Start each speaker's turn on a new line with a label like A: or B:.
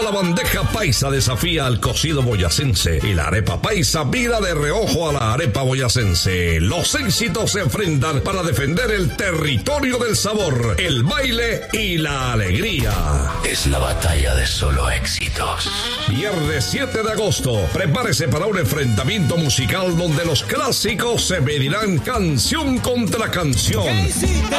A: La bandeja paisa desafía al cocido boyacense y la arepa paisa mira de reojo a la arepa boyacense. Los éxitos se enfrentan para defender el territorio del sabor, el baile y la alegría.
B: Es la batalla de solo éxitos.
A: Viernes 7 de agosto, prepárese para un enfrentamiento musical donde los clásicos se medirán canción contra canción.